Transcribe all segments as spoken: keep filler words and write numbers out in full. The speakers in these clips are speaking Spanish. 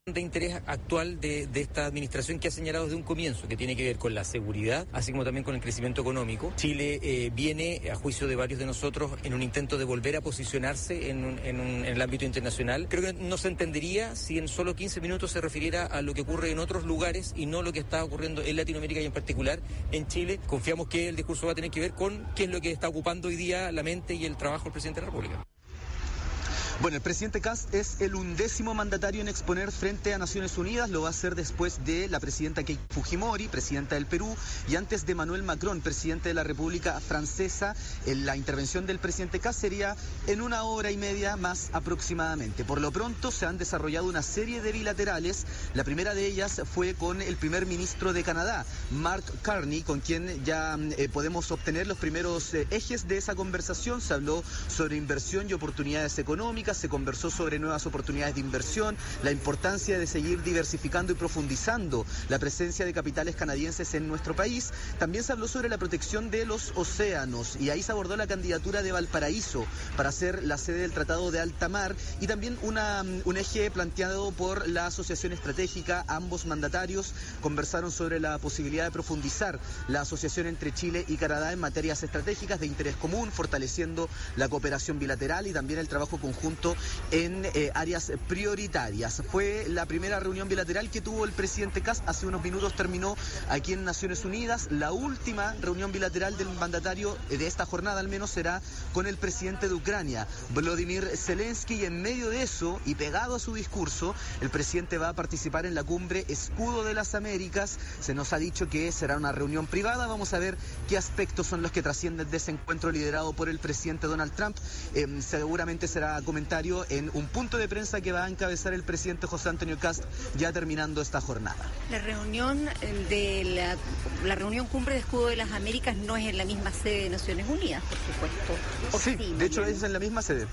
de interés actual de, de esta administración que ha señalado desde un comienzo, que tiene que ver con la seguridad, así como también con el crecimiento económico. Chile eh, viene, a juicio de varios de nosotros, en un intento de volver a posicionarse en, un, en, un, en el ámbito internacional. Creo que no se entendería si en solo quince minutos se refiriera a lo que ocurre en otros lugares y no lo que está ocurriendo en Latinoamérica y en particular en Chile. Confiamos que el discurso va a tener que ver con qué es lo que está ocupando hoy día la mente y el trabajo del presidente de la República. Bueno, el presidente Kast es el undécimo mandatario en exponer frente a Naciones Unidas. Lo va a hacer después de la presidenta Keiko Fujimori, presidenta del Perú, y antes de Manuel Macron, presidente de la República Francesa. La intervención del presidente Kast sería en una hora y media más aproximadamente. Por lo pronto se han desarrollado una serie de bilaterales. La primera de ellas fue con el primer ministro de Canadá, Mark Carney, con quien ya eh, podemos obtener los primeros eh, ejes de esa conversación. Se habló sobre inversión y oportunidades económicas. Se conversó sobre nuevas oportunidades de inversión, la importancia de seguir diversificando y profundizando la presencia de capitales canadienses en nuestro país. También se habló sobre la protección de los océanos y ahí se abordó la candidatura de Valparaíso para ser la sede del Tratado de Alta Mar y también una, un eje planteado por la Asociación Estratégica. Ambos mandatarios conversaron sobre la posibilidad de profundizar la asociación entre Chile y Canadá en materias estratégicas de interés común, fortaleciendo la cooperación bilateral y también el trabajo conjunto en eh, áreas prioritarias. Fue la primera reunión bilateral que tuvo el presidente Kast. Hace unos minutos terminó aquí en Naciones Unidas. La última reunión bilateral del mandatario de esta jornada al menos será con el presidente de Ucrania, Volodymyr Zelensky, y en medio de eso y pegado a su discurso, el presidente va a participar en la cumbre Escudo de las Américas. Se nos ha dicho que será una reunión privada. Vamos a ver qué aspectos son los que trascienden de ese encuentro liderado por el presidente Donald Trump. Eh, seguramente será comentado en un punto de prensa que va a encabezar el presidente José Antonio Kast ya terminando esta jornada. La reunión de la, la reunión cumbre de Escudo de las Américas no es en la misma sede de Naciones Unidas, por supuesto. Sí, sí, de hecho es en la misma sede.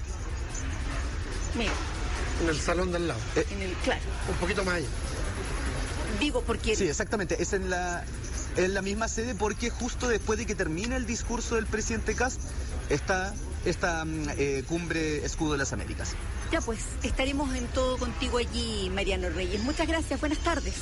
Mira. En el salón del lado. Eh, en el, claro. Un poquito más allá. Digo porque... Sí, exactamente, es en la, en la misma sede porque justo después de que termine el discurso del presidente Kast está esta eh, cumbre Escudo de las Américas. Ya pues, estaremos en todo contigo allí, Mariano Reyes. Muchas gracias, buenas tardes.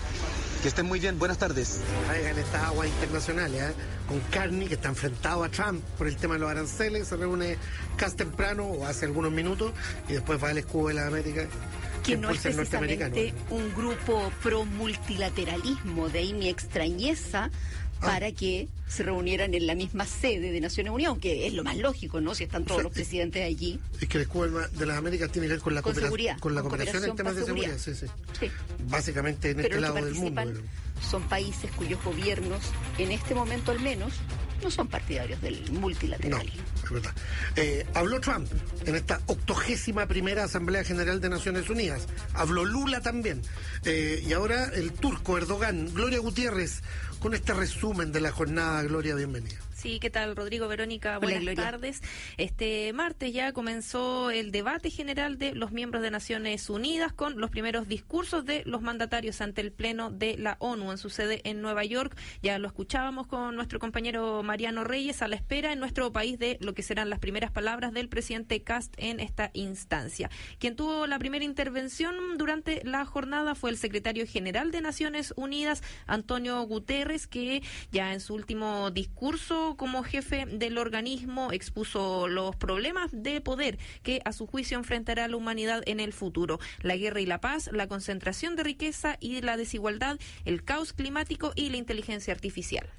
Que estén muy bien, buenas tardes. Traigan estas aguas internacionales, ¿eh? Con Carney, que está enfrentado a Trump por el tema de los aranceles. Se reúne Kast temprano o hace algunos minutos y después va al Escudo de las Américas. Que no es precisamente un grupo pro multilateralismo, de ahí mi extrañeza para ah. que se reunieran en la misma sede de Naciones Unidas, que es lo más lógico, ¿no? Si están todos o sea, los presidentes allí. Es que el Escudo de las Américas tiene que ver con la, con coopera seguridad, con la con cooperación en temas de seguridad. Sí, sí. Sí. Básicamente en pero este lado del mundo. Pero... son países cuyos gobiernos, en este momento al menos, no son partidarios del multilateralismo. No, es verdad. Eh, habló Trump en esta octogésima primera Asamblea General de Naciones Unidas. Habló Lula también. Eh, y ahora el turco Erdogan. Gloria Gutiérrez, con este resumen de la jornada. Gloria, bienvenida. Sí, ¿qué tal, Rodrigo, Verónica? Buenas Hola, tardes. Este martes ya comenzó el debate general de los miembros de Naciones Unidas con los primeros discursos de los mandatarios ante el Pleno de la ONU en su sede en Nueva York. Ya lo escuchábamos con nuestro compañero Mariano Reyes, a la espera en nuestro país de lo que serán las primeras palabras del presidente Kast en esta instancia. Quien tuvo la primera intervención durante la jornada fue el secretario general de Naciones Unidas, Antonio Guterres, que ya en su último discurso como jefe del organismo expuso los problemas de poder que a su juicio enfrentará la humanidad en el futuro: la guerra y la paz, la concentración de riqueza y la desigualdad, el caos climático y la inteligencia artificial.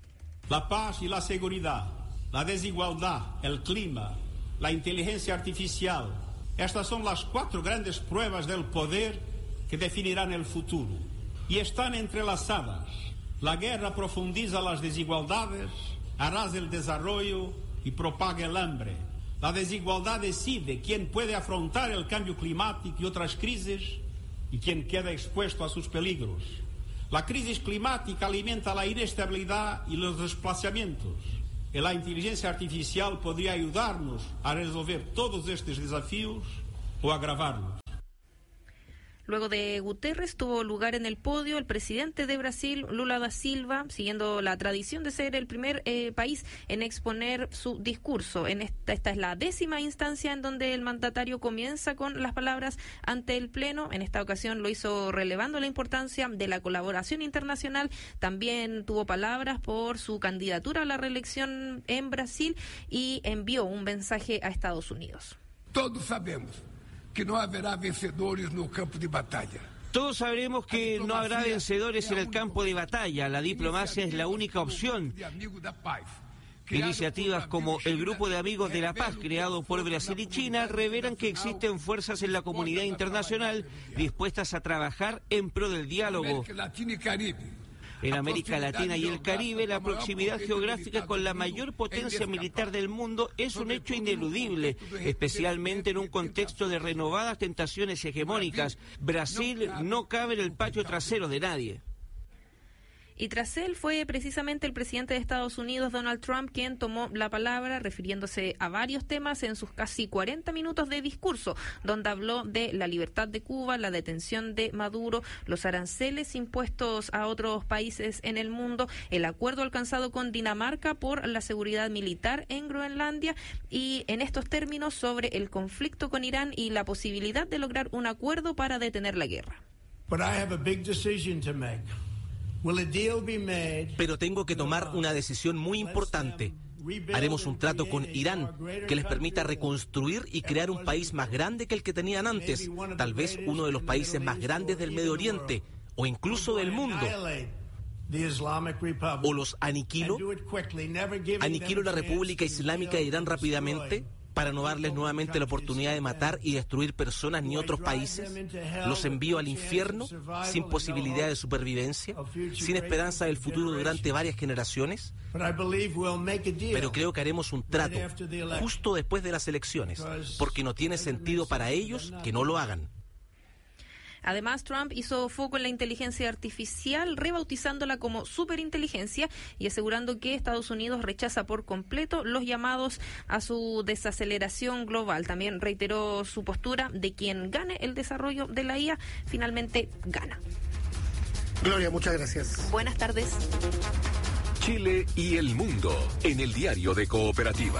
La paz y la seguridad, la desigualdad, el clima, la inteligencia artificial, estas son las cuatro grandes pruebas del poder que definirán el futuro y están entrelazadas. La guerra profundiza las desigualdades, arrasa el desarrollo y propaga el hambre. La desigualdad decide quién puede afrontar el cambio climático y otras crisis y quién queda expuesto a sus peligros. La crisis climática alimenta la inestabilidad y los desplazamientos. Y la inteligencia artificial podría ayudarnos a resolver todos estos desafíos o agravarlos. Luego de Guterres tuvo lugar en el podio el presidente de Brasil, Lula da Silva, siguiendo la tradición de ser el primer eh, país en exponer su discurso. En esta, esta es la décima instancia en donde el mandatario comienza con las palabras ante el Pleno. En esta ocasión lo hizo relevando la importancia de la colaboración internacional. También tuvo palabras por su candidatura a la reelección en Brasil y envió un mensaje a Estados Unidos. Todos sabemos que no habrá vencedores no campo de batalla. Todos sabremos que no habrá vencedores en el campo de batalla. La diplomacia es la única opción. Iniciativas como el Grupo de Amigos de la Paz, creado por Brasil y China, revelan que existen fuerzas en la comunidad internacional dispuestas a trabajar en pro del diálogo. En América Latina y el Caribe, la proximidad geográfica con la mayor potencia militar del mundo es un hecho ineludible, especialmente en un contexto de renovadas tentaciones hegemónicas. Brasil no cabe en el patio trasero de nadie. Y tras él fue precisamente el presidente de Estados Unidos, Donald Trump, quien tomó la palabra refiriéndose a varios temas en sus casi cuarenta minutos de discurso, donde habló de la libertad de Cuba, la detención de Maduro, los aranceles impuestos a otros países en el mundo, el acuerdo alcanzado con Dinamarca por la seguridad militar en Groenlandia y en estos términos sobre el conflicto con Irán y la posibilidad de lograr un acuerdo para detener la guerra. But I have a big decision to make. Pero tengo que tomar una decisión muy importante. Haremos un trato con Irán que les permita reconstruir y crear un país más grande que el que tenían antes, tal vez uno de los países más grandes del Medio Oriente o incluso del mundo. ¿O los aniquilo? ¿Aniquilo la República Islámica de Irán rápidamente para no darles nuevamente la oportunidad de matar y destruir personas ni otros países? ¿Los envío al infierno sin posibilidad de supervivencia, sin esperanza del futuro durante varias generaciones? Pero creo que haremos un trato justo después de las elecciones, porque no tiene sentido para ellos que no lo hagan. Además, Trump hizo foco en la inteligencia artificial, rebautizándola como superinteligencia y asegurando que Estados Unidos rechaza por completo los llamados a su desaceleración global. También reiteró su postura de quien gane el desarrollo de la I A, finalmente gana. Gloria, muchas gracias. Buenas tardes. Chile y el mundo en el diario de Cooperativa.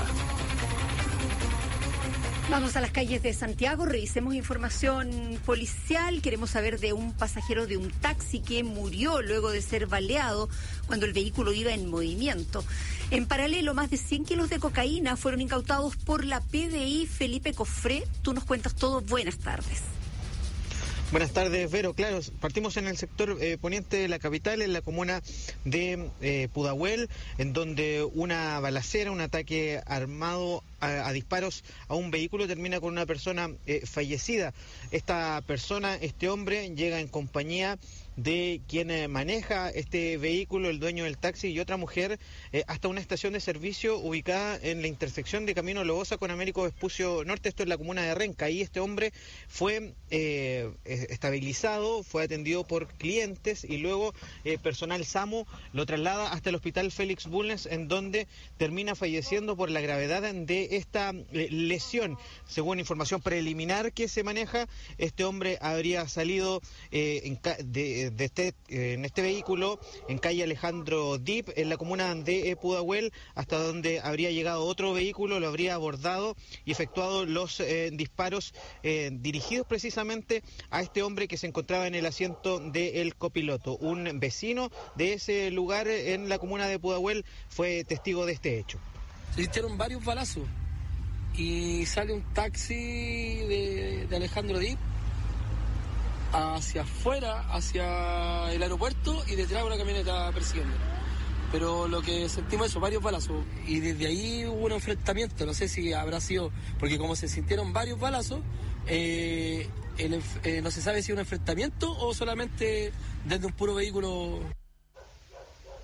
Vamos a las calles de Santiago, revisemos información policial. Queremos saber de un pasajero de un taxi que murió luego de ser baleado cuando el vehículo iba en movimiento. En paralelo, más de cien kilos de cocaína fueron incautados por la P D I. Felipe Cofré, tú nos cuentas todo. Buenas tardes. Buenas tardes, Vero. Claro, partimos en el sector eh, poniente de la capital, en la comuna de eh, Pudahuel, en donde una balacera, un ataque armado a, a disparos a un vehículo termina con una persona eh, fallecida. Esta persona, este hombre, llega en compañía de quien eh, maneja este vehículo, el dueño del taxi, y otra mujer, eh, hasta una estación de servicio ubicada en la intersección de Camino Lobosa con Américo Vespucio Norte, esto es la comuna de Renca. Ahí este hombre fue eh, estabilizado, fue atendido por clientes y luego eh, personal SAMU lo traslada hasta el hospital Félix Bulnes, en donde termina falleciendo por la gravedad de esta eh, lesión. Según información preliminar que se maneja, este hombre habría salido eh, en de De este, en este vehículo en calle Alejandro Dip, en la comuna de Pudahuel, hasta donde habría llegado otro vehículo, lo habría abordado y efectuado los eh, disparos eh, dirigidos precisamente a este hombre que se encontraba en el asiento del copiloto. Un vecino de ese lugar en la comuna de Pudahuel fue testigo de este hecho. Se hicieron varios balazos y sale un taxi de, de Alejandro Dip hacia afuera, hacia el aeropuerto, y detrás una camioneta persiguiendo. Pero lo que sentimos eso, varios balazos, y desde ahí hubo un enfrentamiento. No sé si habrá sido, porque como se sintieron varios balazos, eh, el, eh, no se sabe si es un enfrentamiento o solamente desde un puro vehículo.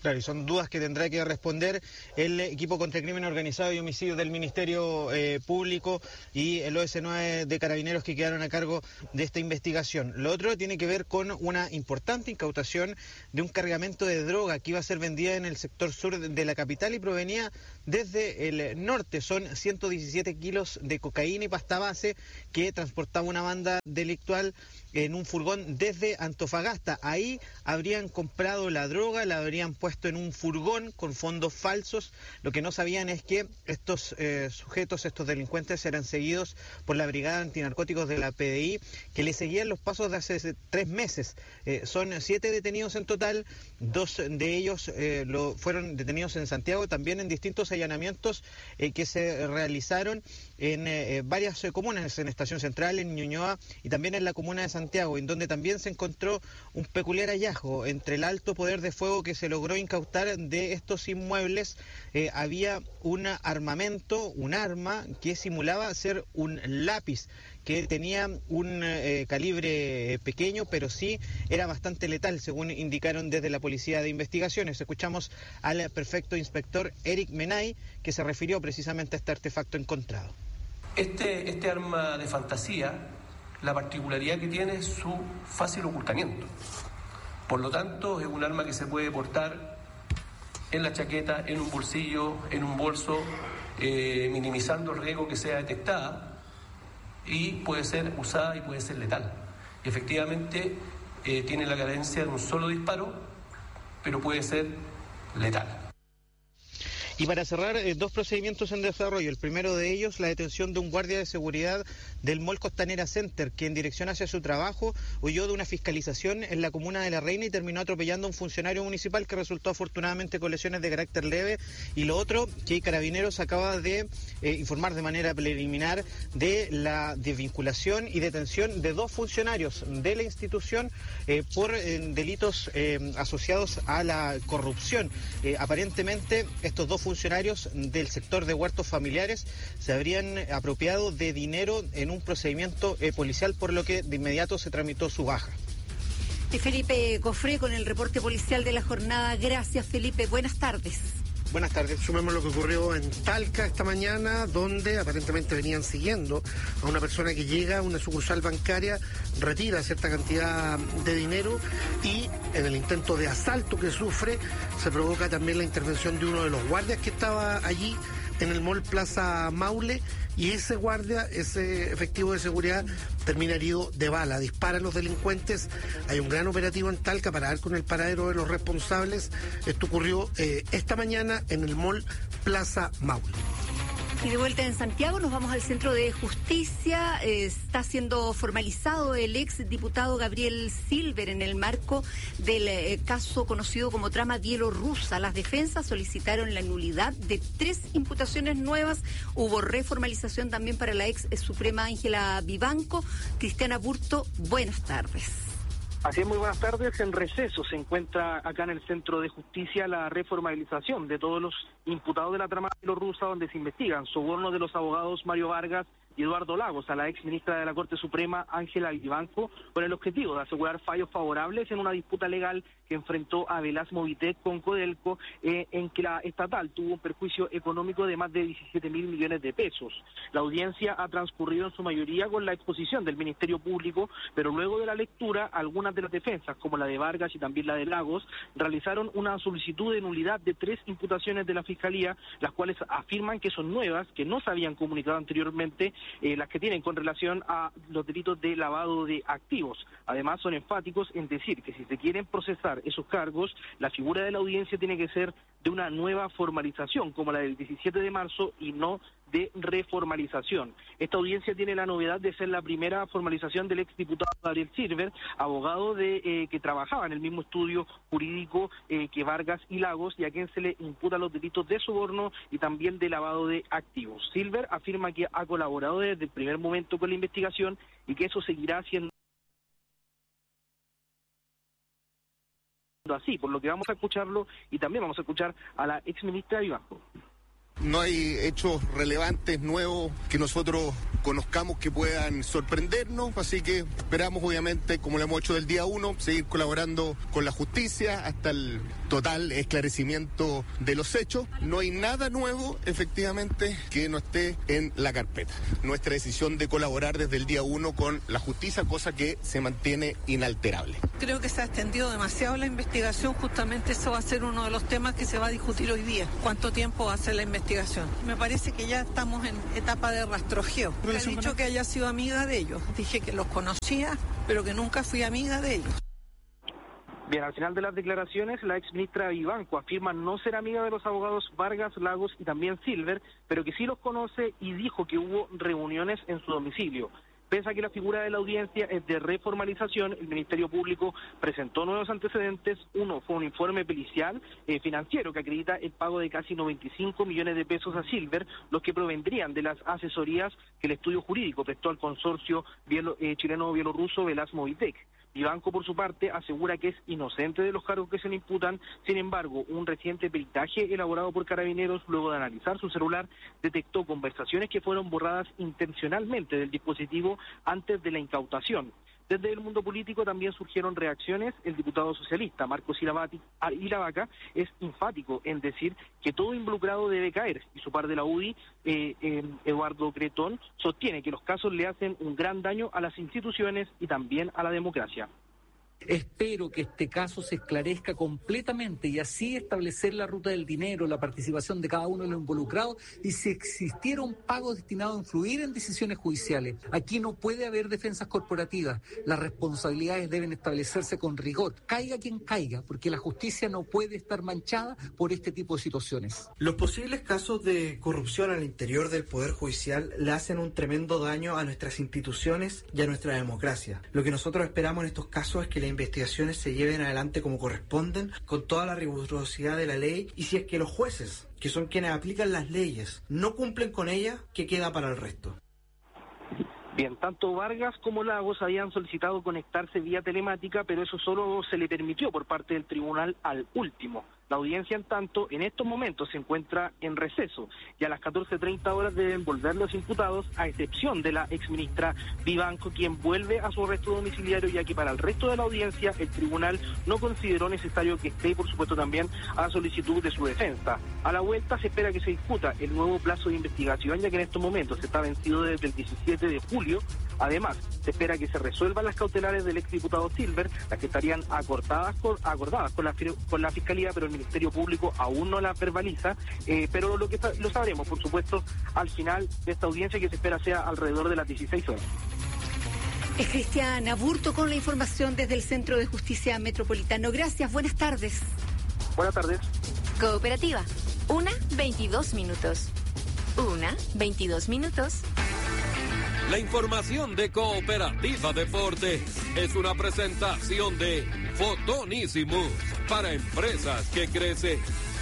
Claro, y son dudas que tendrá que responder el equipo contra el crimen organizado y homicidio del Ministerio eh, Público y el O S nueve de Carabineros que quedaron a cargo de esta investigación. Lo otro tiene que ver con una importante incautación de un cargamento de droga que iba a ser vendida en el sector sur de la capital y provenía desde el norte. Son ciento diecisiete kilos de cocaína y pasta base que transportaba una banda delictual en un furgón desde Antofagasta. Ahí habrían comprado la droga, la habrían puesto en un furgón con fondos falsos. Lo que no sabían es que estos eh, sujetos, estos delincuentes, eran seguidos por la Brigada Antinarcóticos de la P D I, que le seguían los pasos de hace tres meses. Eh, son siete detenidos en total, dos de ellos eh, lo, fueron detenidos en Santiago, también en distintos allanamientos eh, que se realizaron en eh, varias eh, comunas, en Estación Central, en Ñuñoa y también en la comuna de Santiago, en donde también se encontró un peculiar hallazgo. Entre el alto poder de fuego que se logró incautar de estos inmuebles, eh, había un armamento, un arma que simulaba ser un lápiz, que tenía un eh, calibre pequeño, pero sí era bastante letal, según indicaron desde la Policía de Investigaciones. Escuchamos al prefecto inspector Eric Menay, que se refirió precisamente a este artefacto encontrado. Este, este arma de fantasía, la particularidad que tiene es su fácil ocultamiento. Por lo tanto, es un arma que se puede portar en la chaqueta, en un bolsillo, en un bolso, eh, minimizando el riesgo que sea detectada, y puede ser usada y puede ser letal. Efectivamente, eh, tiene la cadencia de un solo disparo, pero puede ser letal. Y para cerrar, eh, dos procedimientos en desarrollo. El primero de ellos, la detención de un guardia de seguridad del Mall Costanera Center, que en dirección hacia su trabajo huyó de una fiscalización en la comuna de La Reina y terminó atropellando a un funcionario municipal que resultó afortunadamente con lesiones de carácter leve. Y lo otro, que Carabineros acaba de eh, informar de manera preliminar de la desvinculación y detención de dos funcionarios de la institución eh, por eh, delitos eh, asociados a la corrupción. Eh, aparentemente, estos dos funcionarios del sector de huertos familiares se habrían apropiado de dinero en un procedimiento eh, policial, por lo que de inmediato se tramitó su baja. Y Felipe Cofré con el reporte policial de la jornada. Gracias, Felipe. Buenas tardes. Buenas tardes. Sumemos lo que ocurrió en Talca esta mañana, donde aparentemente venían siguiendo a una persona que llega a una sucursal bancaria, retira cierta cantidad de dinero y en el intento de asalto que sufre se provoca también la intervención de uno de los guardias que estaba allí en el Mall Plaza Maule, y ese guardia, ese efectivo de seguridad, termina herido de bala. Disparan los delincuentes. Hay un gran operativo en Talca para dar con el paradero de los responsables. Esto ocurrió eh, esta mañana en el Mall Plaza Maule. Y de vuelta en Santiago nos vamos al Centro de Justicia. Eh, está siendo formalizado el ex diputado Gabriel Silver en el marco del eh, caso conocido como trama bielorrusa. Las defensas solicitaron la nulidad de tres imputaciones nuevas. Hubo reformalización también para la ex suprema Ángela Vivanco. Cristiana Burto, buenas tardes. Así es, muy buenas tardes. En receso se encuentra acá en el Centro de Justicia la reformalización de todos los imputados de la trama bielorrusa, donde se investigan sobornos de los abogados Mario Vargas y Eduardo Lagos a la ex ministra de la Corte Suprema, Ángela Vivanco, con el objetivo de asegurar fallos favorables en una disputa legal que enfrentó a Velaz Movitec con Codelco, eh, en que la estatal tuvo un perjuicio económico de más de diecisiete mil millones de pesos. La audiencia ha transcurrido en su mayoría con la exposición del Ministerio Público, pero luego de la lectura, algunas de las defensas, como la de Vargas y también la de Lagos, realizaron una solicitud de nulidad de tres imputaciones de la Fiscalía, las cuales afirman que son nuevas, que no se habían comunicado anteriormente, eh, las que tienen con relación a los delitos de lavado de activos. Además, son enfáticos en decir que si se quieren procesar esos cargos, la figura de la audiencia tiene que ser de una nueva formalización, como la del diecisiete de marzo, y no de reformalización. Esta audiencia tiene la novedad de ser la primera formalización del exdiputado Gabriel Silver, abogado de eh, que trabajaba en el mismo estudio jurídico eh, que Vargas y Lagos, y a quien se le imputa los delitos de soborno y también de lavado de activos. Silver afirma que ha colaborado desde el primer momento con la investigación y que eso seguirá siendo así, por lo que vamos a escucharlo y también vamos a escuchar a la exministra Vivanco. No hay hechos relevantes, nuevos, que nosotros conozcamos que puedan sorprendernos, así que esperamos obviamente, como lo hemos hecho del día uno, seguir colaborando con la justicia hasta el total esclarecimiento de los hechos. No hay nada nuevo, efectivamente, que no esté en la carpeta. Nuestra decisión de colaborar desde el día uno con la justicia, cosa que se mantiene inalterable. Creo que se ha extendido demasiado la investigación, justamente eso va a ser uno de los temas que se va a discutir hoy día. ¿Cuánto tiempo va a ser la investigación? Me parece que ya estamos en etapa de rastrojeo. He dicho que haya sido amiga de ellos. Dije que los conocía, pero que nunca fui amiga de ellos. Bien, al final de las declaraciones, la ex ministra Vivanco afirma no ser amiga de los abogados Vargas, Lagos y también Silver, pero que sí los conoce y dijo que hubo reuniones en su domicilio. Pese a que la figura de la audiencia es de reformalización, el Ministerio Público presentó nuevos antecedentes. Uno fue un informe pericial eh, financiero que acredita el pago de casi noventa y cinco millones de pesos a Silver, los que provendrían de las asesorías que el estudio jurídico prestó al consorcio bielo, eh, chileno-bielorruso Velas Movitec. Vivanco, por su parte, asegura que es inocente de los cargos que se le imputan. Sin embargo, un reciente peritaje elaborado por Carabineros, luego de analizar su celular, detectó conversaciones que fueron borradas intencionalmente del dispositivo antes de la incautación. Desde el mundo político también surgieron reacciones. El diputado socialista Marcos Ilavaca es enfático en decir que todo involucrado debe caer, y su par de la U D I, eh, eh, Eduardo Cretón, sostiene que los casos le hacen un gran daño a las instituciones y también a la democracia. Espero que este caso se esclarezca completamente y así establecer la ruta del dinero, la participación de cada uno de los involucrados y si existiera un pago destinado a influir en decisiones judiciales. Aquí no puede haber defensas corporativas. Las responsabilidades deben establecerse con rigor, caiga quien caiga, porque la justicia no puede estar manchada por este tipo de situaciones. Los posibles casos de corrupción al interior del Poder Judicial le hacen un tremendo daño a nuestras instituciones y a nuestra democracia. Lo que nosotros esperamos en estos casos es que las investigaciones se lleven adelante como corresponden, con toda la rigurosidad de la ley, y si es que los jueces, que son quienes aplican las leyes, no cumplen con ellas, ¿qué queda para el resto? Bien, tanto Vargas como Lagos habían solicitado conectarse vía telemática, pero eso solo se le permitió por parte del tribunal al último. La audiencia, en tanto, en estos momentos se encuentra en receso y a las catorce treinta horas deben volver los imputados, a excepción de la exministra Vivanco, quien vuelve a su arresto domiciliario, ya que para el resto de la audiencia el tribunal no consideró necesario que esté, y por supuesto también a solicitud de su defensa. A la vuelta se espera que se discuta el nuevo plazo de investigación, ya que en estos momentos está vencido desde el diecisiete de julio. Además, se espera que se resuelvan las cautelares del exdiputado Silver, las que estarían acordadas con, acordadas con la, con la Fiscalía, pero el Ministerio Público aún no la verbaliza, eh, pero lo que lo sabremos, por supuesto, al final de esta audiencia, que se espera sea alrededor de las dieciséis horas. Es Cristian Aburto con la información desde el Centro de Justicia Metropolitano. Gracias, buenas tardes. Buenas tardes. Cooperativa, una, veintidós minutos. Una, veintidós minutos. La información de Cooperativa Deportes es una presentación de Fotonísimos para empresas que crecen.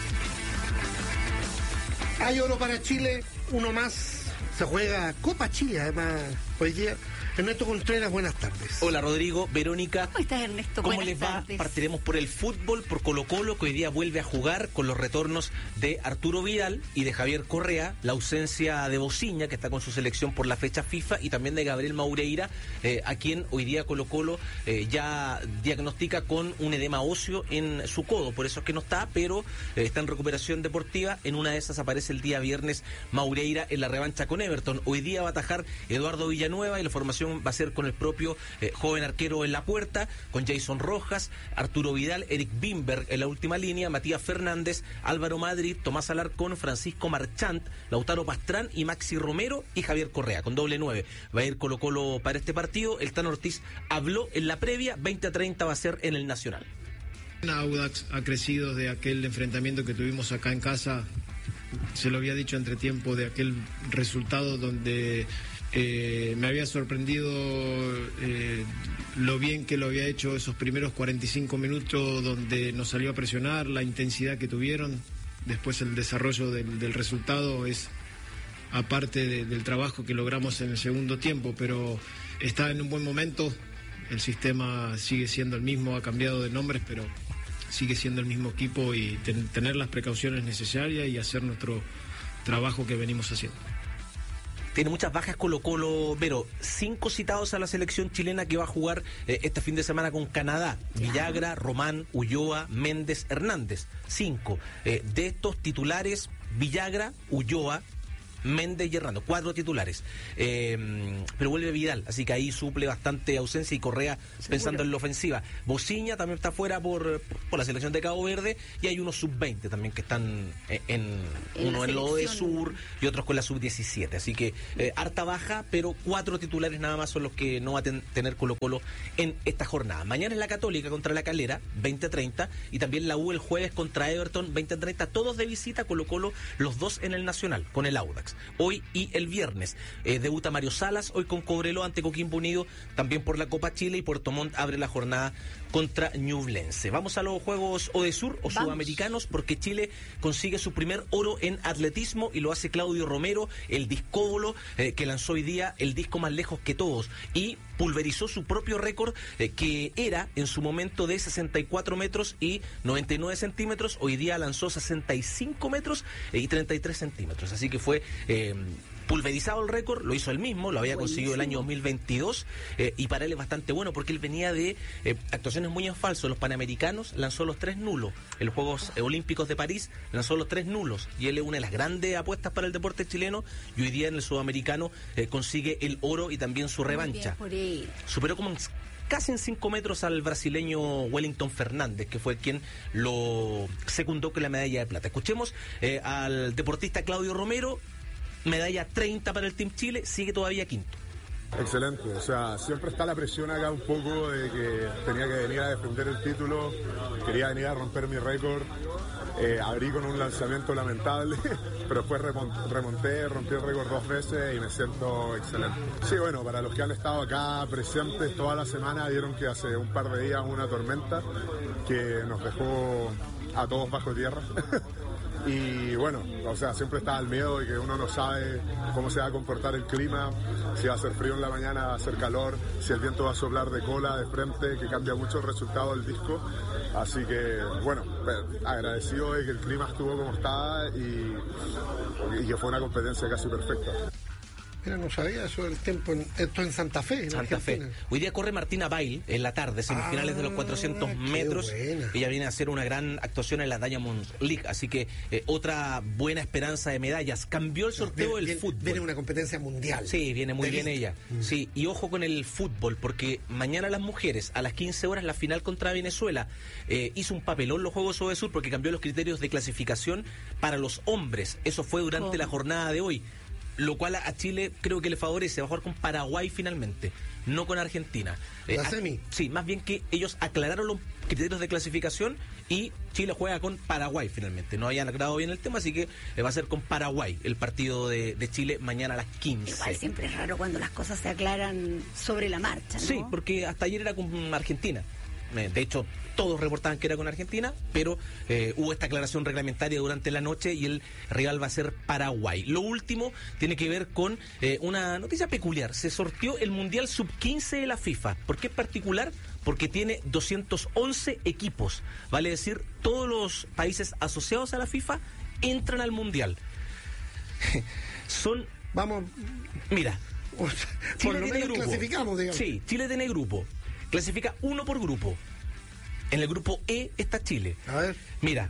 Hay oro para Chile, uno más. Se juega Copa Chile, además, hoy día. Ernesto Contreras, buenas tardes. Hola, Rodrigo, Verónica. ¿Cómo estás, Ernesto? ¿Cómo buenas les va? Tardes. Partiremos por el fútbol, por Colo Colo, que hoy día vuelve a jugar con los retornos de Arturo Vidal y de Javier Correa, la ausencia de Bociña, que está con su selección por la fecha FIFA, y también de Gabriel Maureira, eh, a quien hoy día Colo Colo eh, ya diagnostica con un edema óseo en su codo, por eso es que no está, pero eh, está en recuperación deportiva. En una de esas aparece el día viernes Maureira en la revancha con Everton. Hoy día va a atajar Eduardo Villanueva y la formación va a ser con el propio eh, joven arquero en la puerta, con Jason Rojas, Arturo Vidal, Eric Bimberg en la última línea, Matías Fernández, Álvaro Madrid, Tomás Alarcón, Francisco Marchant, Lautaro Pastrán y Maxi Romero y Javier Correa, con doble nueve. Va a ir Colo Colo para este partido. El Tano Ortiz habló en la previa, veinte a treinta va a ser en el Nacional. Audax ha crecido de aquel enfrentamiento que tuvimos acá en casa, se lo había dicho entre tiempo, de aquel resultado donde Eh, me había sorprendido eh, lo bien que lo había hecho esos primeros cuarenta y cinco minutos, donde nos salió a presionar, la intensidad que tuvieron. Después el desarrollo del, del resultado es aparte de, del trabajo que logramos en el segundo tiempo, pero está en un buen momento. El sistema sigue siendo el mismo, ha cambiado de nombres, pero sigue siendo el mismo equipo, y ten, tener las precauciones necesarias y hacer nuestro trabajo que venimos haciendo. Tiene muchas bajas Colo-Colo, pero cinco citados a la selección chilena que va a jugar eh, este fin de semana con Canadá. Villagra, Román, Ulloa, Méndez, Hernández. Cinco. Eh, de estos titulares, Villagra, Ulloa, Méndez y Hernández, cuatro titulares. Eh, pero vuelve Vidal, así que ahí suple bastante ausencia y Correa ¿Seguro? Pensando en la ofensiva. Bociña también está fuera por, por la selección de Cabo Verde y hay unos sub veinte también que están en, en, en uno en lo de Sur y otros con la sub diecisiete. Así que eh, harta baja, pero cuatro titulares nada más son los que no va a ten, tener Colo Colo en esta jornada. Mañana es la Católica contra la Calera, veinte treinta, y también la U el jueves contra Everton, veinte treinta, todos de visita. Colo Colo, los dos en el Nacional, con el Audax. Hoy y el viernes eh, debuta Mario Salas, hoy con Cobreloa ante Coquimbo Unido, también por la Copa Chile, y Puerto Montt abre la jornada contra Ñublense. Vamos a los Juegos Odesur o Vamos. Sudamericanos, porque Chile consigue su primer oro en atletismo y lo hace Claudio Romero, el discóbolo, eh, que lanzó hoy día el disco más lejos que todos y pulverizó su propio récord, eh, que era en su momento de sesenta y cuatro metros y noventa y nueve centímetros. Hoy día lanzó sesenta y cinco metros eh, y treinta y tres centímetros. Así que fue eh, pulverizado el récord, lo hizo él mismo, lo había Buenísimo. conseguido el año dos mil veintidós, eh, y para él es bastante bueno porque él venía de eh, actuaciones muy en falso. Los Panamericanos lanzó los tres nulos, en los Juegos eh, Olímpicos de París lanzó los tres nulos, y él es una de las grandes apuestas para el deporte chileno, y hoy día en el Sudamericano eh, consigue el oro y también su revancha. Superó como en casi en cinco metros al brasileño Wellington Fernández, que fue quien lo secundó con la medalla de plata. Escuchemos eh, al deportista Claudio Romero. Medalla treinta para el Team Chile, sigue todavía quinto. Excelente, o sea, siempre está la presión acá un poco de que tenía que venir a defender el título, quería venir a romper mi récord, eh, abrí con un lanzamiento lamentable, pero después remonté, rompí el récord dos veces y me siento excelente. Sí, bueno, para los que han estado acá presentes toda la semana, vieron que hace un par de días hubo una tormenta que nos dejó a todos bajo tierra. Y bueno, o sea, siempre está el miedo de que uno no sabe cómo se va a comportar el clima, si va a hacer frío en la mañana, va a hacer calor, si el viento va a soplar de cola, de frente, que cambia mucho el resultado del disco. Así que, bueno, agradecido de que el clima estuvo como estaba y, y que fue una competencia casi perfecta. Mira, no sabía eso del tiempo. En, esto en Santa Fe, en Santa Argentina. Fe. Hoy día corre Martina Bail en la tarde, semifinales ah, de los cuatrocientos metros. Buena. Ella viene a hacer una gran actuación en la Diamond League, así que eh, otra buena esperanza de medallas. Cambió el sorteo no, viene, del fútbol. Viene una competencia mundial. Sí, viene muy bien ella. Mm. Sí, y ojo con el fútbol, porque mañana las mujeres, a las quince horas, la final contra Venezuela. Eh, hizo un papelón los Juegos Odesur porque cambió los criterios de clasificación para los hombres. Eso fue durante oh. la jornada de hoy, lo cual a Chile creo que le favorece. Va a jugar con Paraguay finalmente, no con Argentina. ¿La eh, semi? A, sí, más bien que ellos aclararon los criterios de clasificación y Chile juega con Paraguay finalmente. No habían aclarado bien el tema, así que eh, va a ser con Paraguay el partido de, de Chile mañana a las quince. Igual siempre es raro cuando las cosas se aclaran sobre la marcha, ¿no? Sí, porque hasta ayer era con Argentina. De hecho, todos reportaban que era con Argentina, pero eh, hubo esta aclaración reglamentaria durante la noche y el rival va a ser Paraguay. Lo último tiene que ver con eh, una noticia peculiar. Se sorteó el Mundial sub quince de la FIFA. ¿Por qué es particular? Porque tiene doscientos once equipos. Vale decir, todos los países asociados a la FIFA entran al Mundial. Son... Vamos... Mira, o sea, Chile por lo tiene menos grupo. Clasificamos, digamos. Sí, Chile tiene grupo. Clasifica uno por grupo. En el grupo E está Chile. A ver. Mira.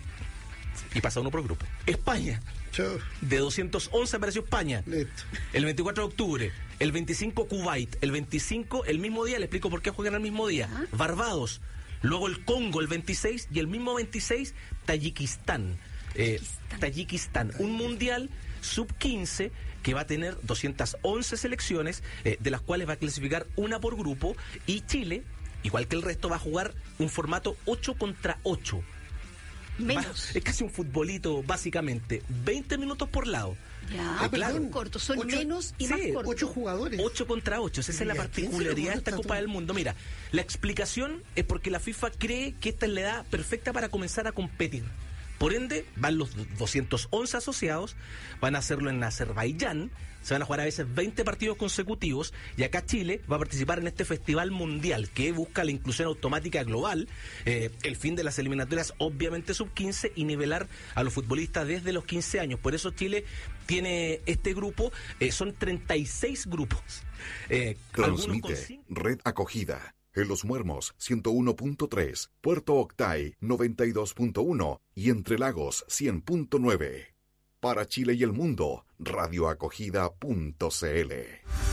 Y pasa uno por grupo. España. Chau. De doscientos once apareció España. Listo. El veinticuatro de octubre. El veinticinco Kuwait. El veinticinco, el mismo día, le explico por qué juegan el mismo día. ¿Ah? Barbados. Luego el Congo el veintiséis. Y el mismo veintiséis, Tayikistán. Eh, Tayikistán. Un mundial sub quince que va a tener doscientas once selecciones, eh, de las cuales va a clasificar una por grupo, y Chile, igual que el resto, va a jugar un formato ocho contra ocho. Menos. Va, es casi un futbolito, básicamente. veinte minutos por lado. Ya, ah, claro. Son cortos, son ocho, menos y sí, más cortos. ocho jugadores. ocho contra ocho, esa es la particularidad de esta Copa del Mundo. Mira, la explicación es porque la FIFA cree que esta es la edad perfecta para comenzar a competir. Por ende, van los doscientos once asociados, van a hacerlo en Azerbaiyán, se van a jugar a veces veinte partidos consecutivos, y acá Chile va a participar en este festival mundial que busca la inclusión automática global, eh, el fin de las eliminatorias obviamente sub quince y nivelar a los futbolistas desde los quince años. Por eso Chile tiene este grupo, eh, son treinta y seis grupos. Eh, Transmite Red Acogida en Los Muermos ciento uno punto tres, Puerto Octay noventa y dos punto uno y Entre Lagos cien punto nueve. Para Chile y el mundo, radioacogida punto c l.